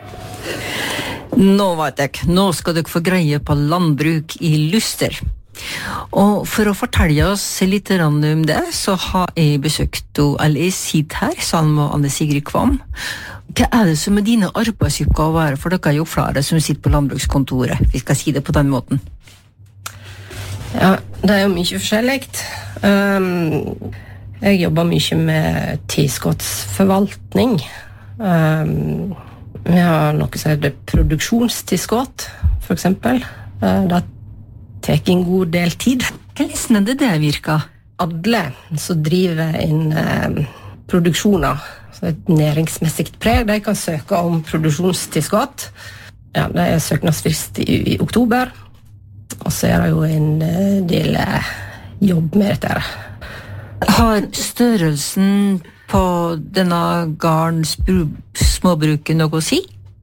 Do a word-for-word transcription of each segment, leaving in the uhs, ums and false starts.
Nå vet jeg, nå skal dere få greie på landbruk i Luster. Og for å fortelle oss litt om det, så har jeg besøkt eller jeg sitter her sammen med Anne Sigrid Kvam. Hva er det som er dine arbeidsoppgaver, for dere er jo flere som sitter på landbrukskontoret, vi skal si det på den måten. Ja, det er jo mye forskjelligt. Um, jeg jobber mye med tilskottsforvaltning. Um, vi har noe som heter produksjonstilskott, for eksempel. Uh, det tar en god del tid. Hvordan er det det virker? Alle som driver inn uh, produksjoner, så et næringsmessig preg, de kan søke om produksjonstilskott. Ja, det er søknadsfrist i, i oktober. Og så er det jo en del jobb med dette. Har størrelsen på denne gardens småbruken noe å si?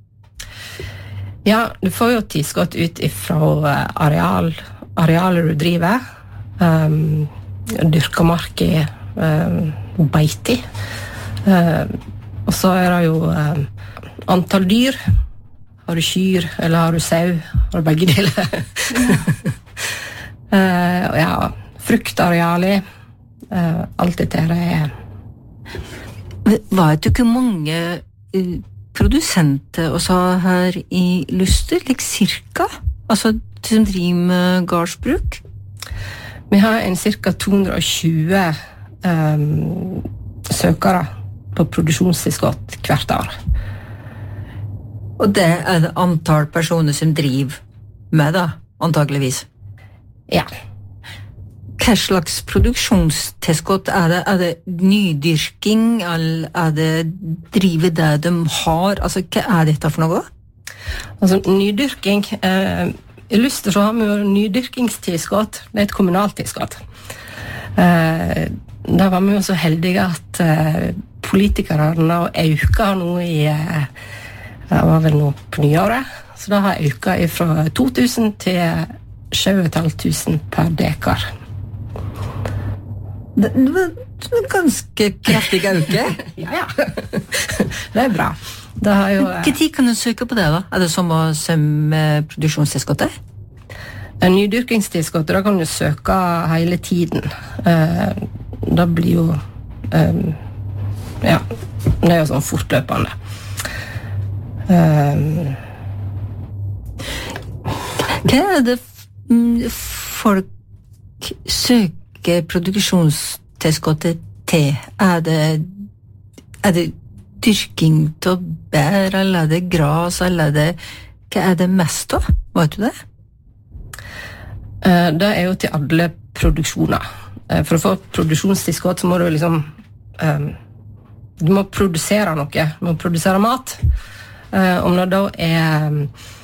Ja, du får jo tilskott ut fra areal, arealet du driver. Um, dyrka mark i um, beite. Um, og så er det jo um, antall dyr. Har du kyr, eller har du sau? Har du begge deler? uh, ja, fruktarealet. Uh, alt dette er... Vet du ikke mange uh, produsenter også her i Luster, like cirka? Altså, som driver med gardsbruk? Vi har en cirka to hundre og tjue um, søkere på produksjonstilskott hvert år. Og det er det antall personer som driver med da, antageligvis? Ja. Hva slags produksjonstilskott er det? Er det nydyrking, eller er det drive det de har? Altså, hva er dette for noe? Altså, nydyrking... Eh, I Luster så har vi jo nydyrkingstilskott. Det er et kommunalt tilskott. Eh, da var vi jo så heldige at eh, politikerne øker nå i... Eh, Det var vel nå på nyåret, så da har jeg øket fra to tusen til sju tusen fem hundre per dekar. Det var en ganske kraftig øke. Ja, ja. Det er bra. Det har jo... Hva tid kan du søke på det da? Er det som, som produksjonstilskottet? Nydyrkingstilskottet, da kan du søke hele tiden. Det blir jo... Ja, det er jo sånn fortløpende. Um, Hva er det folk søker produksjonstilskottet til? Er det, er det dyrking til bær, eller er det gras, eller er det, hva er det mest da? Vet du det? Uh, det er jo til alle produksjoner. Uh, for å få produksjonstilskott så må du liksom um, du må produsere noe, du må produsere mat. Uh, om det da er um,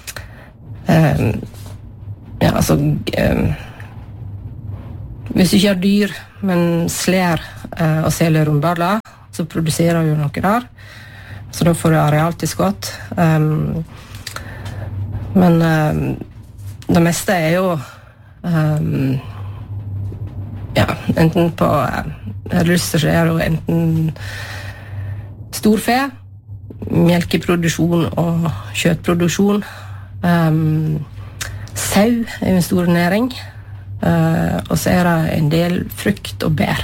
ja, altså um, hvis du ikke har dyr, men slær uh, og selger rundballer, så produserer du noe der. Så da får du arealtilskott. Um, men um, det meste er jo um, ja, enten på uh, Luster så er det jo enten storfe, melkeproduksjon og kjøttproduksjon. Um, sau er en stor næring. Uh, og så er det en del frukt og bær.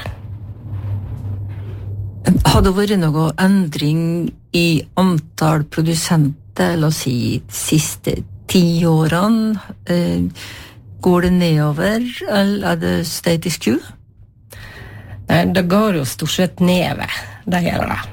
Har det vært noe endring i antall produsenter, la oss si, siste ti årene? Uh, går det nedover, eller er det status quo? Nei, det går jo stort sett nedover. Det gjør det.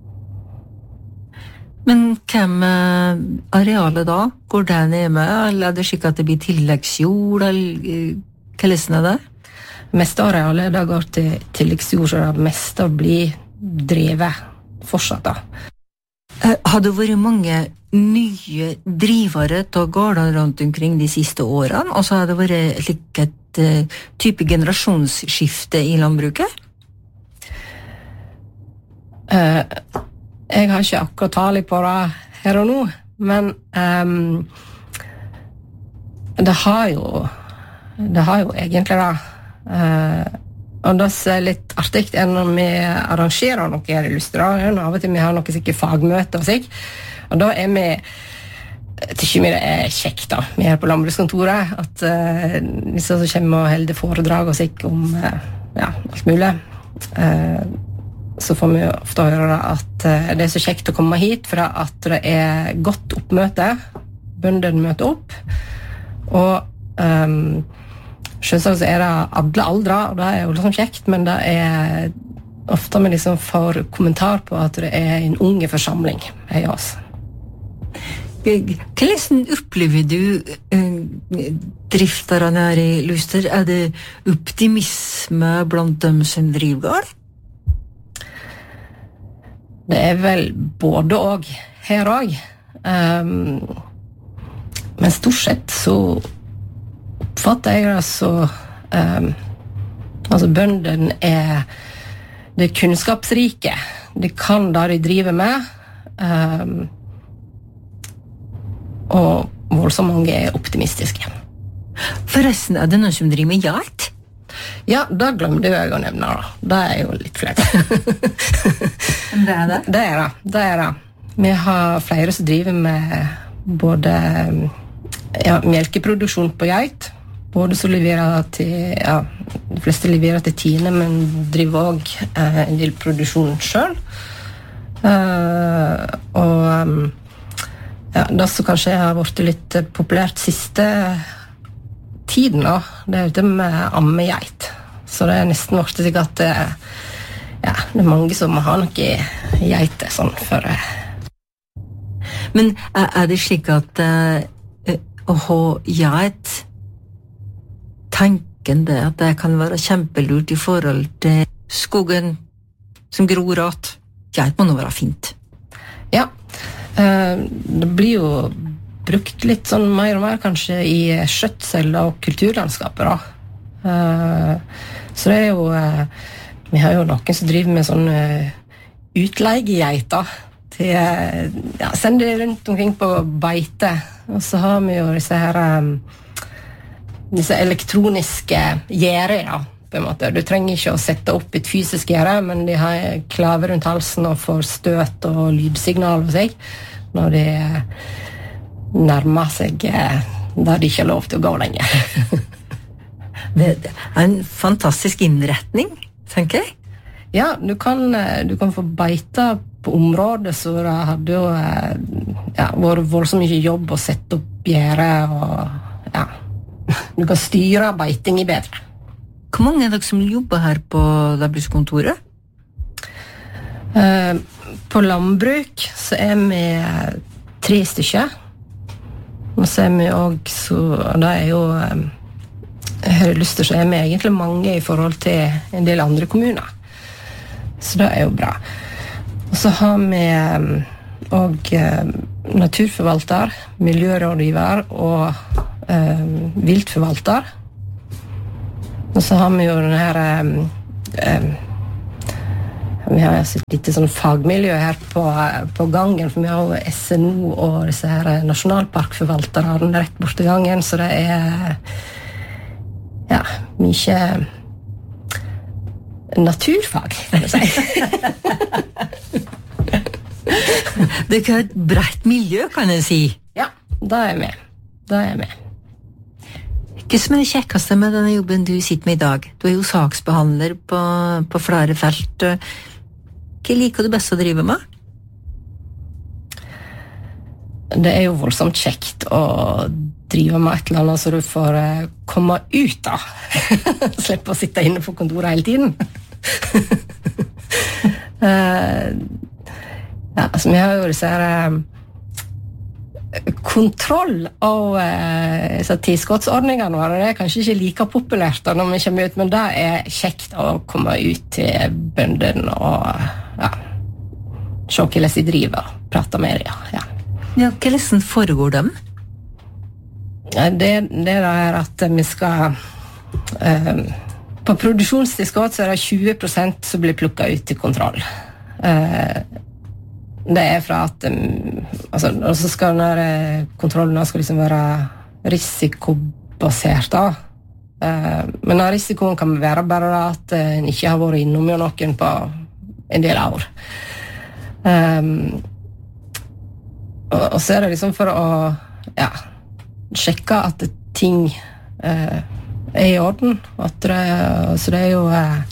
Men hva med arealet da? Går det ned med, eller er det slik at det blir tilleggsjord, eller hva lesen er det? Meste arealet da går til tilleggsjord, så det meste blir drevet fortsatt da. Har det vært mange nye drivere til gårdene rundt omkring de siste årene, og så har det vært slik et uh, type generasjonsskifte i landbruket? Uh, Jeg har ikke akkurat tale på det her og nå, men um, det har jo det har jo egentlig det. Uh, og det er litt artig enn når vi arrangerer noe her i Luster. Av og til vi har noe sikkert fagmøte og slik. Og da er vi, jeg tror ikke vi det er kjekt da, vi er på landbrukskontoret, at uh, disse som kommer og holder foredrag og slik om uh, ja, alt mulig, uh, så får vi ofte høre at uh, det er så kjekt å komme hit, for at det er godt oppmøte, bøndene møter opp, og um, selvsagt så er det alle aldre, og det er jo liksom kjekt, men det er ofte vi liksom får kommentar på at det er en unge forsamling hos oss. Hvordan opplever du eh, drifterne her i Luster? Er det optimisme blant dem som driver gård? Det er vel både og her også. Um, men stort sett så oppfatter jeg det så um, altså bøndene er det er kunnskapsrike. De kan det de driver med. Um, og voldsomt mange er optimistiske. Forresten, er det noen som driver med geit? Ja, det glemte jeg å nevne da. Det er jo litt flaut. det er det? Det er det. Det er det. Vi har flere som driver med både ja, melkeproduksjon på geit, både som leverer til, ja, de fleste leverer til Tine, men driver også eh, en del produksjon selv. Uh, og um, ja, det som kanskje har vært litt populært siste tiden da, det er jo det med ammegeit. Så det er nesten vært slik at det, ja, det er mange som må ha noe geiter sånn for. Men er det slik at uh, å ha geit, tanken det at det kan være kjempelurt i forhold til skogen som gror åt? Geit må nå være fint. Ja, det blir jo brukt litt sånn mer og mer kanskje i skjøtsel og kulturlandskapet da. Så det er jo, vi har jo noen som driver med sånn utleiegeiter til, ja, sender de rundt omkring på beite. Og så har vi jo disse her, disse elektroniske gjerder da, på en måte. Du trenger ikke å sette opp et fysisk gjerde, men de har klave rundt halsen og får støt og lydsignal hos seg når de nærmer seg der de ikke har lov til å gå lenger. Det er en fantastisk innretning, tenker jeg. Ja, du kan, du kan få beite på området, så det hadde jo ja, vært voldsomt mye jobb å sette opp gjerde, og ja, du kan styre beiting i bedre. Hvor mange er dere som jobber her på landbrukskontoret? Uh, på landbruk så er vi tre stykker. Og så er vi også, og det er jo um, her i Luster så er vi egentlig mange i forhold til en del andre kommuner. Så det er jo bra. Og så har vi um, også um, naturforvalter, miljørådgiver og um, viltforvalter. Og så har vi jo denne her um, um, vi har et lite sånn fagmiljø her på, på gangen, for vi har jo S N O og disse her nasjonalparkforvaltere rett bort til gangen, så det er ja, mye naturfag, kan du si. Det er et bredt miljø, kan jeg si. Ja, det er vi. Det er vi. Hva som er det kjekkeste med denne jobben du sitter med i dag? Du er jo saksbehandler på, på flere felt. Hva liker du best å drive med? Det er jo voldsomt kjekt å drive med et eller annet så du får komme ut av. Slippe å sitte inne på kontoret hele tiden. uh, ja, altså vi har jo disse her kontroll av uh, tilskottsordningene våre. Det er kanskje ikke like populært da når vi kommer ut, men det er kjekt å komme ut til bøndene og ja, se hvordan de driver og prate med dem. Ja. Ja, hvordan foregår dem? Det, det er at vi skal uh, på produksjonstilskott så er det tjue prosent som blir plukket ut til kontroll. Uh, det er fra at um, altså, og så skal denne kontrollen skal liksom være risikobasert da. Uh, men risikoen kan være bare at en uh, ikke har vært innom noen på en del år. Um, Og, og så er det liksom for å ja, sjekke at ting eh, er i orden. At det, så det er jo eh,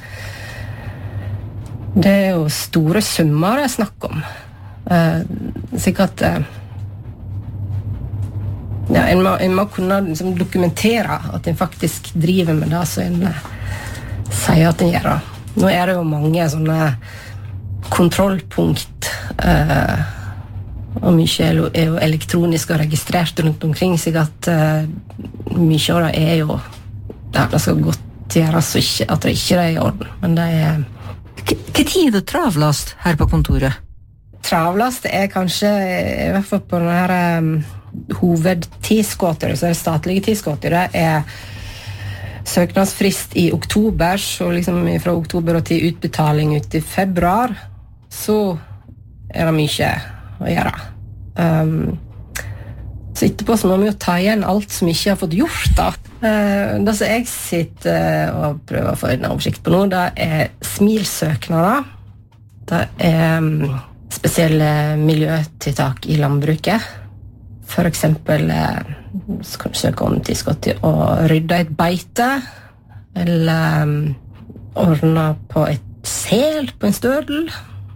det er jo store summer det er snakk om. Eh, sikkert eh, ja, en må, en må kunne liksom, dokumentere at en faktisk driver med det som en eh, sier at en gjør. Nå er det jo mange sånne kontrollpunkt eh, og mye er jo, er jo elektronisk og registrert rundt omkring, så at eh, mye av det er jo ja, det skal godt gjøres ikke, at det ikke er i orden, men det er Hva tid er det travlast her på kontoret? Travlast er kanskje i hvert fall på denne um, hovedtidsskåter, så er det statlige tidsskåter, det er søknadsfrist i oktober, så liksom fra oktober og til utbetaling ut i februar, så er det mye å gjøre. Um, så etterpå så må vi jo ta igjen alt som ikke har fått gjort da. Uh, det som jeg sitter uh, og prøver å få en oversikt på nå, det er smilsøknader. Det er um, spesielle miljøtiltak i landbruket. For eksempel uh, så kan du søke om tilskudd til å rydde et beite, eller um, ordne på et sel på en stødel.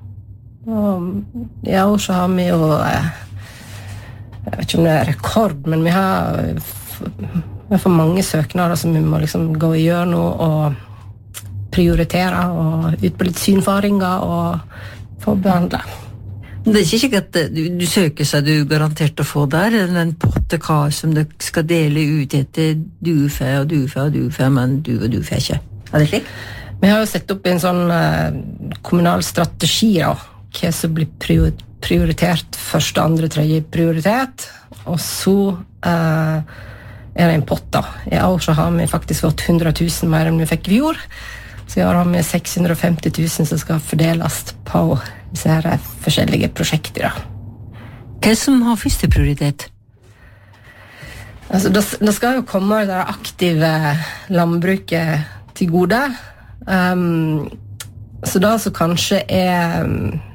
Og ja, så har vi jo uh, jeg vet ikke om det er rekord, men vi har vi har for mange søknader som vi må liksom gå i gjør nå og prioritere og ut på litt synfaringer og få behandle. Det er ikke sikkert at du, du søker seg du garantert å få der, eller en potte kar som du skal dele ut etter dufe og dufe og dufe, men du og dufe ikke. Er det slik? Vi har jo sett opp en sånn uh, kommunal strategi da, hva som blir prioritert prioritert første, andre, tredje prioritet, og så uh, er det en pott da. I år så har vi faktisk fått hundre tusen mer enn vi fikk i fjor, så i år har vi seks hundre og femti tusen som skal fordeles på disse her forskjellige prosjekter da. Hva som har første prioritet? Altså, det, det skal jo komme det aktive landbruket til gode, um, så det som kanskje er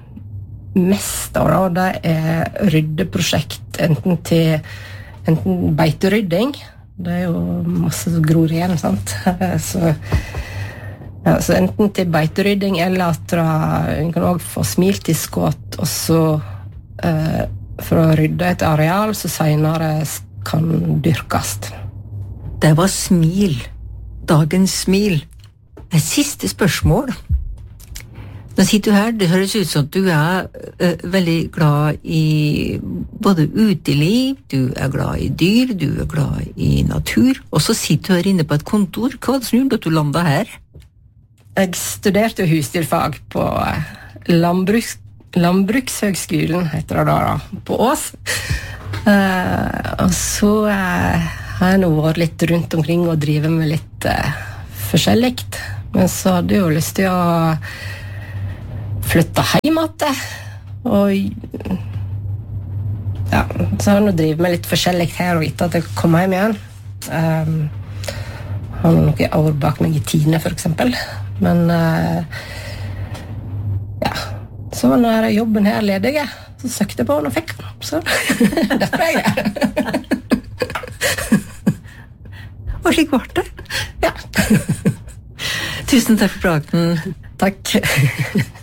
mest av det, det er ryddeprosjekt, enten til enten beiterydding, det er jo masse som gror igjen, sant? Så, ja, så enten til beiterydding, eller at en kan også få smiltilskudd, og så eh, for å rydde et areal, så senere kan dyrkes. Det var smil. Dagens smil. Et siste spørsmål. Nå sitter du her, det høres ut som at du er uh, veldig glad i både uteliv, du er glad i dyr, du er glad i natur, og så sitter du her inne på et kontor. Hva var det som gjorde at du landet her? Jeg studerte husdyrfag på landbruks, Landbrukshøgskolen, heter det da, på Ås. Uh, og så uh, har jeg nå vært litt rundt omkring og drivet med litt uh, forskjelligt, men så hadde jeg jo lyst til å flytta hjem igjen, og ja, så har jeg nå drivet med litt forskjellig her og etter at jeg kom hjem igjen. Um, har noen år bak meg i Tine for eksempel, men uh, ja, så var denne jobben her ledig, så søkte jeg på den og fikk den, så derfor er jeg her. Og slik var det. Ja. Tusen takk for praten. Takk.